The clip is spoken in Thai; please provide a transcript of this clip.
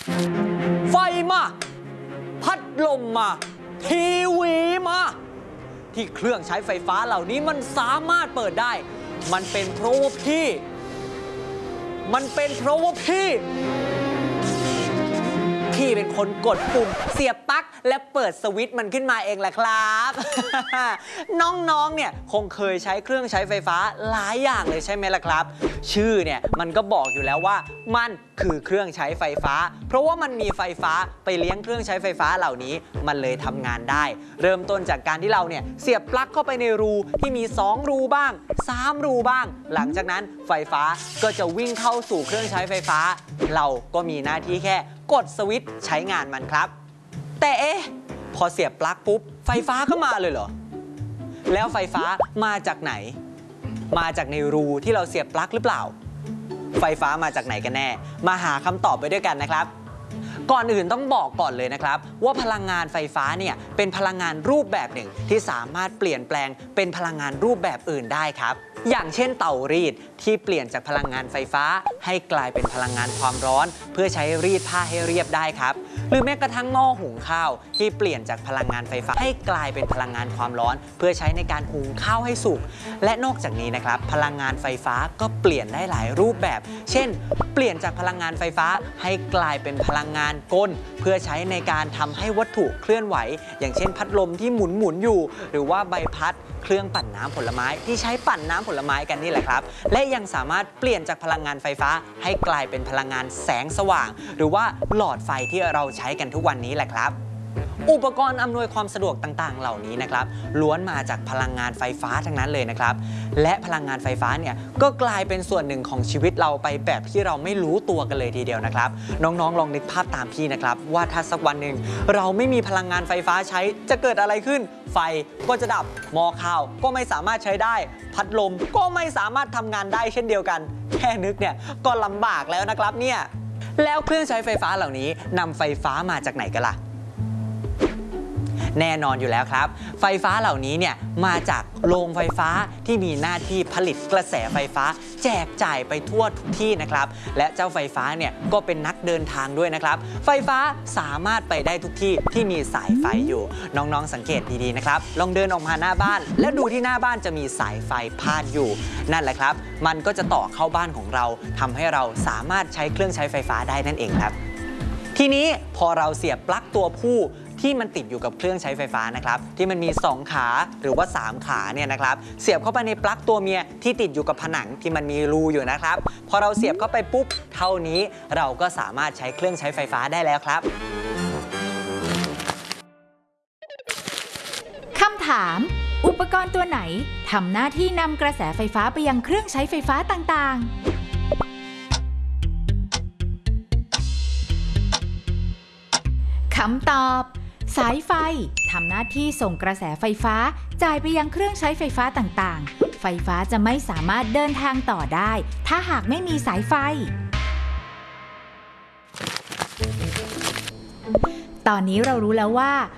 ไฟมาพัดลมมาทีวีมาที่เครื่องใช้ไฟฟ้าเหล่านี้มันสามารถเปิดได้มันเป็นเพราะว่าพี่เป็นคนกดปุ่มเสียบปลั๊กและเปิดสวิตช์มันขึ้นมาเองแหละครับ น้องๆเนี่ยคงเคยใช้เครื่องใช้ไฟฟ้าหลายอย่างเลยใช่ไหมล่ะครับชื่อเนี่ยมันก็บอกอยู่แล้วว่ามันคือเครื่องใช้ไฟฟ้าเพราะว่ามันมีไฟฟ้าไปเลี้ยงเครื่องใช้ไฟฟ้าเหล่านี้มันเลยทำงานได้เริ่มต้นจากการที่เราเนี่ยเสียบปลั๊กเข้าไปในรูที่มี2รูบ้าง3รูบ้างหลังจากนั้นไฟฟ้าก็จะวิ่งเข้าสู่เครื่องใช้ไฟฟ้าเราก็มีหน้าที่แค่กดสวิตช์ใช้งานมันครับแต่พอเสียบปลั๊กปุ๊บไฟฟ้าก็มาเลยเหรอแล้วไฟฟ้ามาจากไหนมาจากในรูที่เราเสียบปลั๊กหรือเปล่าไฟฟ้ามาจากไหนกันแน่มาหาคำตอบไปด้วยกันนะครับก่อนอื่นต้องบอกก่อนเลยนะครับว่าพลังงานไฟฟ้าเนี่ยเป็นพลังงานรูปแบบหนึ่งที่สามารถเปลี่ยนแปลงเป็นพลังงานรูปแบบอื่นได้ครับอย่างเช่นเตารีดที่เปลี่ยนจากพลังงานไฟฟ้าให้กลายเป็นพลังงานความร้อนเพื่อใช้รีดผ้าให้เรียบได้ครับหรือแม้กระทั่งหม้อหุงข้าวที่เปลี่ยนจากพลังงานไฟฟ้าให้กลายเป็นพลังงานความร้อนเพื่อใช้ในการหุงข้าวให้สุกและนอกจากนี้นะครับพลังงานไฟฟ้าก็เปลี่ยนได้หลายรูปแบบเช่นเปลี่ยนจากพลังงานไฟฟ้าให้กลายเป็นพลังงานกลเพื่อใช้ในการทำให้วัตถุเคลื่อนไหวอย่างเช่นพัดลมที่หมุนอยู่หรือว่าใบพัดเครื่องปั่นน้ำผลไม้ที่ใช้ปั่นน้ำผลไม้กันนี่แหละครับและยังสามารถเปลี่ยนจากพลังงานไฟฟ้าให้กลายเป็นพลังงานแสงสว่างหรือว่าหลอดไฟที่เราใช้กันทุกวันนี้แหละครับอุปกรณ์อำนวยความสะดวกต่างๆเหล่านี้นะครับล้วนมาจากพลังงานไฟฟ้าทั้งนั้นเลยนะครับและพลังงานไฟฟ้าเนี่ยก็กลายเป็นส่วนหนึ่งของชีวิตเราไปแบบที่เราไม่รู้ตัวกันเลยทีเดียวนะครับน้องๆลองนึกภาพตามพี่นะครับว่าถ้าสักวันหนึ่งเราไม่มีพลังงานไฟฟ้าใช้จะเกิดอะไรขึ้นไฟก็จะดับหม้อข้าวก็ไม่สามารถใช้ได้พัดลมก็ไม่สามารถทำงานได้เช่นเดียวกันแค่นึกเนี่ยก็ลำบากแล้วนะครับเนี่ยแล้วเครื่องใช้ไฟฟ้าเหล่านี้นำไฟฟ้ามาจากไหนกันล่ะแน่นอนอยู่แล้วครับไฟฟ้าเหล่านี้เนี่ยมาจากโรงไฟฟ้าที่มีหน้าที่ผลิตกระแสไฟฟ้าแจกจ่ายไปทั่วทุกที่นะครับและเจ้าไฟฟ้าเนี่ยก็เป็นนักเดินทางด้วยนะครับไฟฟ้าสามารถไปได้ทุกที่ที่มีสายไฟอยู่น้องๆสังเกตดีๆนะครับลองเดินออกมาหน้าบ้านแล้วดูที่หน้าบ้านจะมีสายไฟพาดอยู่นั่นแหละครับมันก็จะต่อเข้าบ้านของเราทำให้เราสามารถใช้เครื่องใช้ไฟฟ้าได้นั่นเองครับทีนี้พอเราเสียบปลั๊กตัวผู้ที่มันติดอยู่กับเครื่องใช้ไฟฟ้านะครับที่มันมี2ขาหรือว่า3ขาเนี่ยนะครับเสียบเข้าไปในปลั๊กตัวเมียที่ติดอยู่กับผนังที่มันมีรูอยู่นะครับพอเราเสียบเข้าไปปุ๊บเท่านี้เราก็สามารถใช้เครื่องใช้ไฟฟ้าได้แล้วครับคำถามอุปกรณ์ตัวไหนทำหน้าที่นำกระแสไฟฟ้าไปยังเครื่องใช้ไฟฟ้าต่างๆคำตอบสายไฟทำหน้าที่ส่งกระแสไฟฟ้าจ่ายไปยังเครื่องใช้ไฟฟ้าต่างๆไฟฟ้าจะไม่สามารถเดินทางต่อได้ถ้าหากไม่มีสายไฟตอนนี้เรารู้แล้วว่า